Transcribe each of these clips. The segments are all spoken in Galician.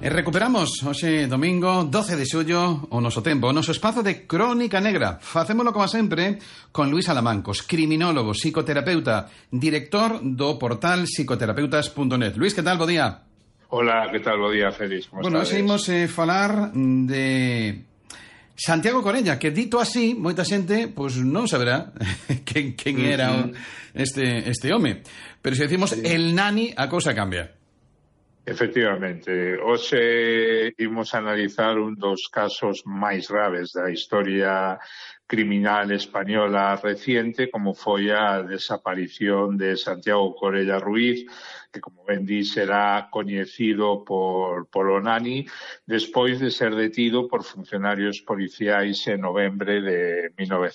Recuperamos hoxe domingo 12 de xullo o noso tempo, o noso espazo de Crónica Negra. Facémolo como sempre con Luís Alamancos, criminólogo, psicoterapeuta, director do portal psicoterapeutas.net. Luís, que tal? Bo día. Hola, que tal? Bo día, Félix. Bueno, hoxe imos falar de Santiago Corella, que dito así, moita xente pois non saberá quen era este home. Pero se decimos el nani, a cousa cambia. Efectivamente, hoxe imos analizar un dos casos máis graves da historia criminal española reciente, como foi a desaparición de Santiago Corella Ruiz, que, como ben di, será coñecido polo Nani, despois de ser detido por funcionarios policiais en novembre de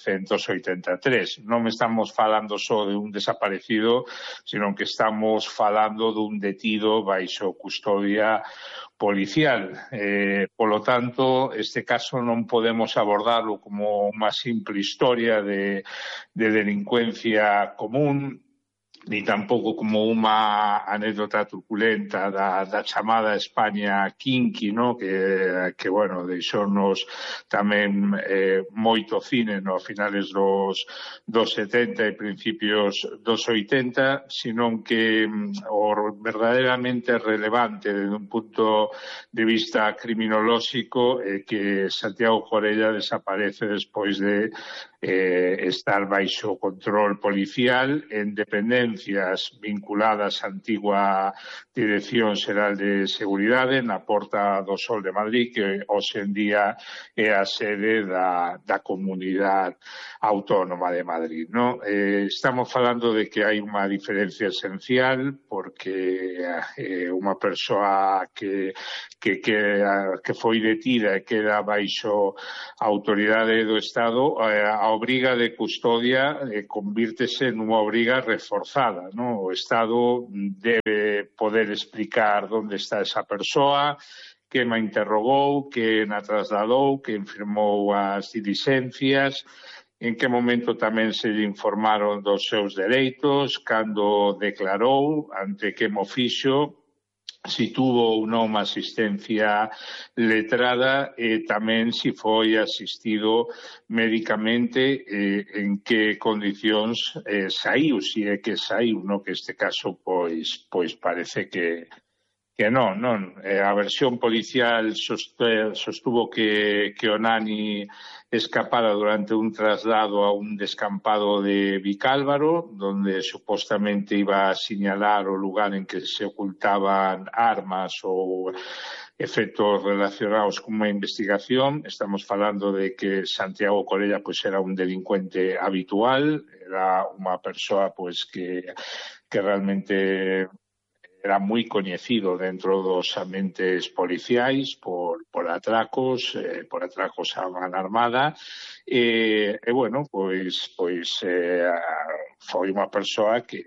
1983. Non estamos falando só de un desaparecido, sino que estamos falando dun detido baixo custodia policial. Polo tanto, este caso non podemos abordarlo como unha simple historia de delincuencia común, ni tampouco como unha anécdota truculenta da chamada España kinky, no? que bueno, deixounos tamén moito cine no finales dos 70 e principios dos 80, sino que o verdadeiramente relevante desde un punto de vista criminolóxico é que Santiago Corella desaparece despois de estar baixo control policial en dependencias vinculadas á antigua Dirección Xeral de Seguridade na Porta do Sol de Madrid, que hoxe en día é a sede da Comunidade Autónoma de Madrid, ¿no? Estamos falando de que hai unha diferencia esencial, porque unha persoa que foi detida e queda baixo a autoridade do Estado, a obriga de custodia convírtese nunha obriga reforzada, ¿no? O Estado debe poder explicar onde está esa persoa, que ma interrogou, que na trasladou, que firmou as diligencias, en que momento tamén se lle informaron dos seus dereitos, cando declarou, ante que mo fixo, si tuvo ou non asistencia letrada e tamén si foi asistido médicamente, en que condicións saiu, si é que saiu, no? Que este caso pois parece que non. A versión policial sostuvo que o Nani escapara durante un traslado a un descampado de Vicálvaro, donde supuestamente iba a señalar o lugar en que se ocultaban armas ou efectos relacionados con unha investigación. Estamos falando de que Santiago Corella pois era un delincuente habitual, era unha persoa pois que realmente era moi coñecido dentro dos ambientes policiais por atracos a man armada, e bueno, pois foi unha persoa que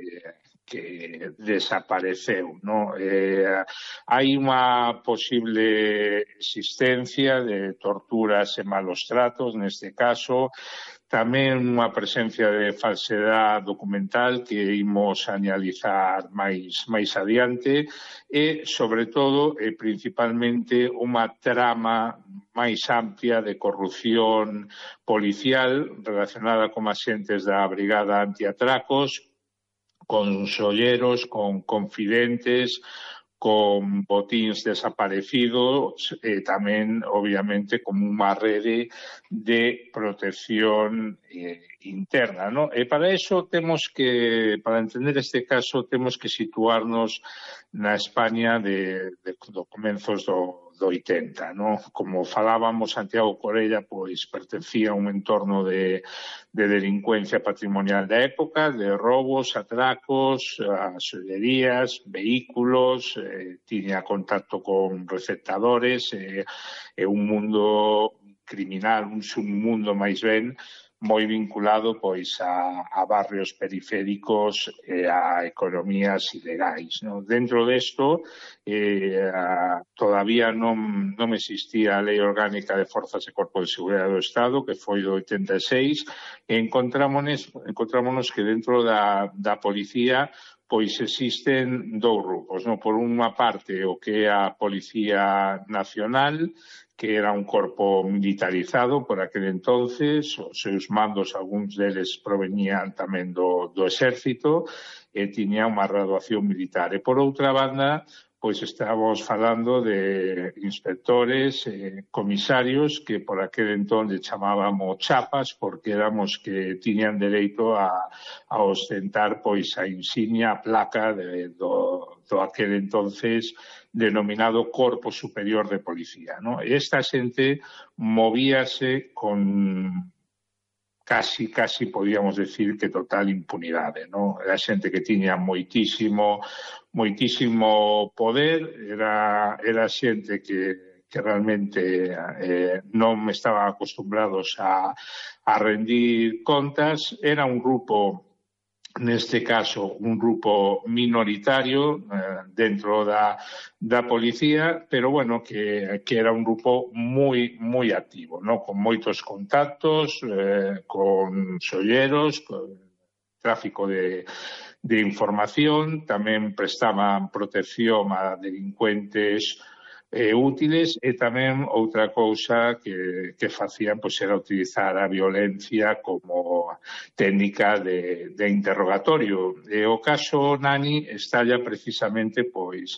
desapareceu, no? Hai unha posible existencia de torturas e malos tratos neste caso, tamén unha presencia de falsedade documental que imos analizar máis adiante e, sobre todo, e principalmente, unha trama máis amplia de corrupción policial relacionada con axentes da Brigada Antiatracos, con xolleros, con confidentes, con botíns desaparecidos e tamén, obviamente, como unha rede de protección interna, ¿no? E para eso para entender este caso, temos que situarnos na España do comenzos do 80, ¿no? Como falábamos, Santiago Corella pois pertencía a un entorno de delincuencia patrimonial da época, de robos, atracos, xollerías, vehículos, tiña contacto con receptadores, e un mundo criminal, un submundo máis ben, moi vinculado pois a barrios periféricos e a economías ilegais, ¿no? Dentro desto, todavía non existía a Lei Orgánica de Forzas e Corpos de Seguridade do Estado, que foi do 86, e encontrámonos que dentro da policía pois existen dous grupos, non? Por unha parte, o que é a Policía Nacional, que era un corpo militarizado por aquel entonces, os seus mandos, algúns deles provenían tamén do exército, e tiña unha graduación militar. E por outra banda, pois estábamos falando de inspectores, comisarios, que por aquel entón le chamábamos chapas, porque éramos que tiñan dereito a ostentar pois a insignia, a placa do aquel entonces denominado Corpo Superior de Policía, ¿no? E esta xente movíase con casi podíamos decir que total impunidade, ¿no? Era xente que tiña moitísimo poder, era xente que realmente non estaban acostumbrados a rendir contas. Era un grupo, neste caso, un grupo minoritario dentro da policía, pero bueno, que era un grupo moi activo, ¿no? Con moitos contactos, con solleros, con tráfico de información, tamén prestaban protección a delincuentes útiles, e tamén outra cousa que facían pois era utilizar a violencia como técnica de interrogatorio. E o caso Nani estalla precisamente pois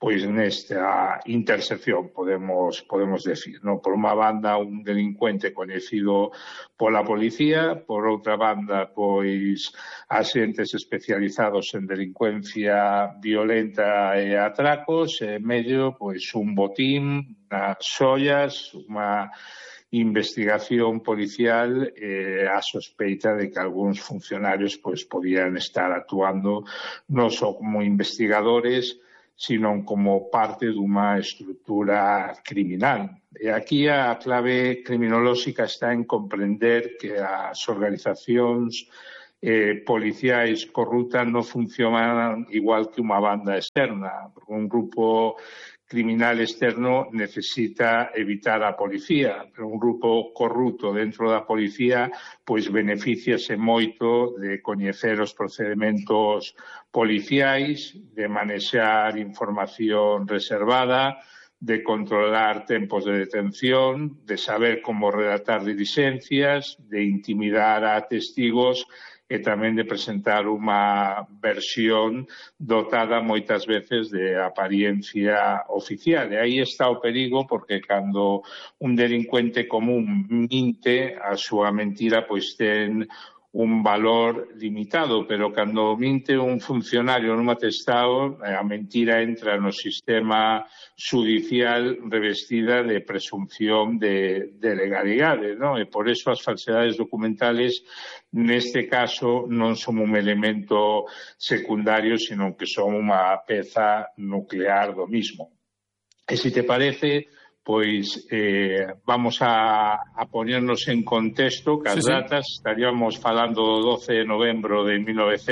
nesta intersección, podemos decir, ¿no? Por unha banda, un delincuente coñecido pola policía, por outra banda, pois axentes especializados en delincuencia violenta e atracos, e en medio, pois un botín, nas ollas, unha investigación policial, a sospeita de que algúns funcionarios pois podían estar actuando non só como investigadores, sino como parte dunha estrutura criminal. E aquí a clave criminolóxica está en comprender que as organizacións policiais corruptas non funcionan igual que unha banda externa. Un grupo criminal externo necesita evitar a policía, pero un grupo corrupto dentro da policía pois beneficiase moito de coñecer os procedementos policiais, de manexar información reservada, de controlar tempos de detención, de saber como redactar diligencias, de intimidar a testigos e tamén de presentar unha versión dotada moitas veces de apariencia oficial. E aí está o perigo, porque cando un delincuente común minte, a súa mentira pois ten un valor limitado, pero cando minte un funcionario nun atestado, a mentira entra no sistema judicial revestida de presunción de legalidade, ¿no? E por eso as falsedades documentales neste caso non son un elemento secundario, sino que son unha peza nuclear do mismo. E se te parece, pois vamos a ponernos en contexto, que as datas estaríamos falando do 12 de novembro de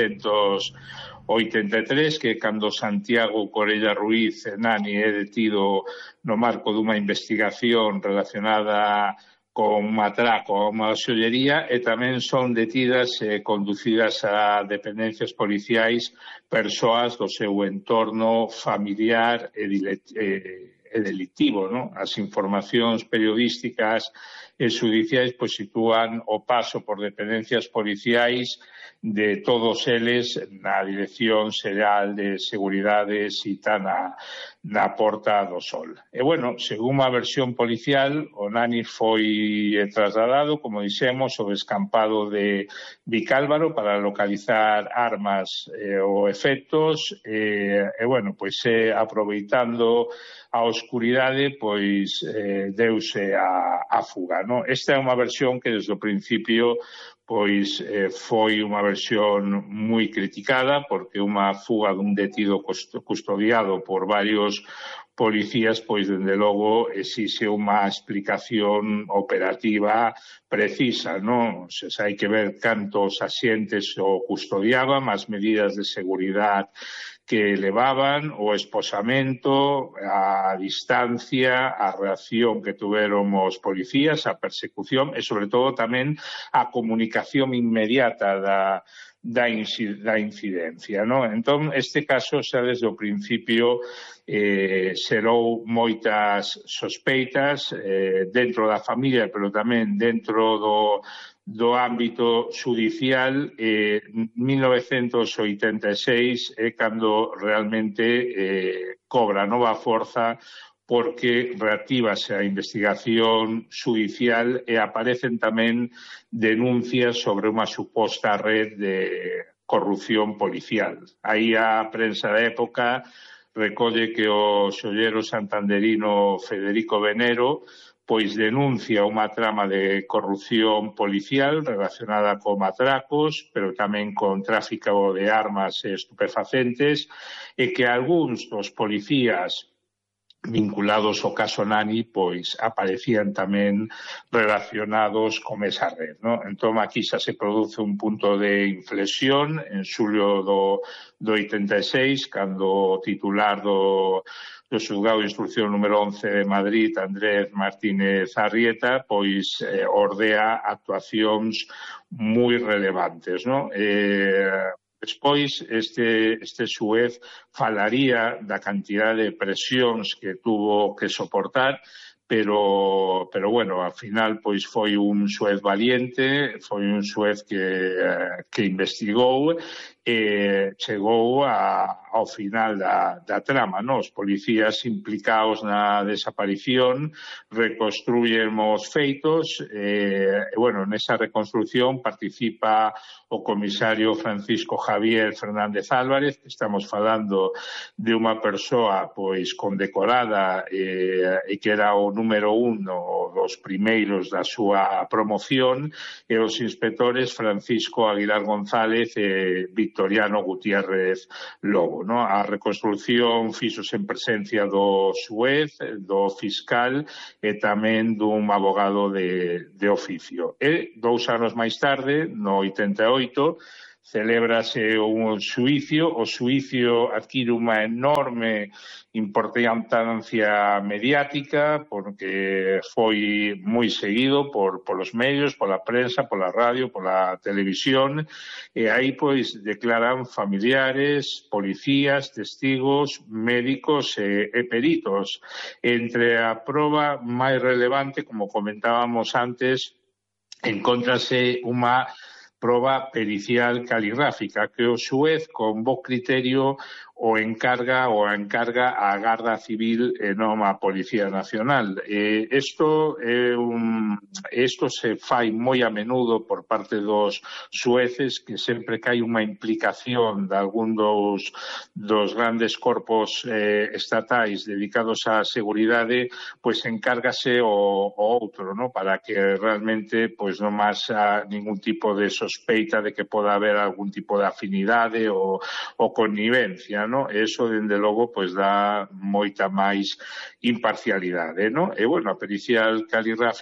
1983, que cando Santiago Corella Ruiz Nani é detido no marco dunha investigación relacionada con un atraco a unha xollería, e tamén son detidas e conducidas a dependencias policiais persoas do seu entorno familiar e delictivo, ¿no? As informacións periodísticas e xudiciais pois sitúan o paso por dependencias policiais de todos eles na Dirección Xeral de Seguridade cita na Porta do Sol. E, bueno, según a versión policial, o Nani foi trasladado, como dixemos, ao descampado de Vicálvaro para localizar armas ou efectos e, bueno, pois aproveitando a oscuridade, pois deuse a fuga, ¿no? Esta é unha versión que desde o principio pois foi unha versión moi criticada, porque unha fuga dun detido custodiado por varios policías, pois, dende logo, exixe unha explicación operativa precisa, non? Hai que ver cantos axentes o custodiaban, as medidas de seguridade que levaban, o esposamento, a distancia, a reacción que tuveron os policías, a persecución e, sobre todo, tamén a comunicación inmediata da incidencia, non? Entón, este caso xa desde o principio xerou moitas sospeitas dentro da familia, pero tamén dentro do ámbito judicial. 1986 é cando realmente cobra nova forza, porque reactívase a investigación judicial e aparecen tamén denuncias sobre unha suposta red de corrupción policial. Aí a prensa da época recolle que o xollero santanderino Federico Venero pois denuncia unha trama de corrupción policial relacionada con atracos, pero tamén con tráfico de armas e estupefacentes, e que algúns dos policías vinculados ao caso Nani, pois aparecían tamén relacionados con esa red, non? Entón, aquí xa se produce un punto de inflexión en xulio do 86, cando o titular do xulgado de instrucción número 11 de Madrid, Andrés Martínez Arrieta, pois ordea actuacións moi relevantes, non? Despois, este xuez falaría da cantidade de presións que tuvo que soportar, pero bueno, ao final pois foi un xuez valiente, foi un xuez que investigou e chegou ao final da trama, non? Os policías implicados na desaparición reconstruyen os feitos e, bueno, nesa reconstrucción participa o comisario Francisco Javier Fernández Álvarez, que estamos falando de unha persoa pois condecorada e que era o número 1 dos primeiros da súa promoción, e os inspectores Francisco Aguilar González e Victoriano Gutiérrez Lobo, non? A reconstrucción fíxose en presencia do xuez, do fiscal e tamén dun abogado de oficio. E 2 anos máis tarde, no 88, celébrase un xuicio. O xuicio adquire unha enorme importancia mediática porque foi moi seguido polos medios, pola prensa, pola radio, pola televisión, e aí pois declaran familiares, policías, testigos, médicos e peritos. Entre a proba máis relevante, como comentábamos antes, encóntrase unha proba pericial caligráfica que o xuez con bo criterio o encarga a Garda Civil e non a Policía Nacional. Isto se fai moi a menudo por parte dos xueces, que sempre que hai unha implicación de algún dos grandes corpos estatais dedicados á seguridade, pois encárgase o outro, non? Para que realmente pois non haxa ningún tipo de sospeita de que poda haber algún tipo de afinidade ou connivencia, non? Eso, dende logo, pois dá moita máis imparcialidade, non? E, bueno, a pericial caligráfica